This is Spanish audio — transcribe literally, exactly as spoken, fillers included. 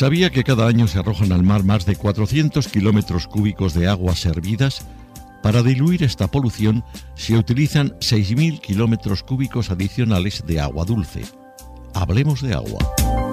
¿Sabía que cada año se arrojan al mar más de cuatrocientos kilómetros cúbicos de aguas hervidas? Para diluir esta polución se utilizan seis mil kilómetros cúbicos adicionales de agua dulce. Hablemos de agua.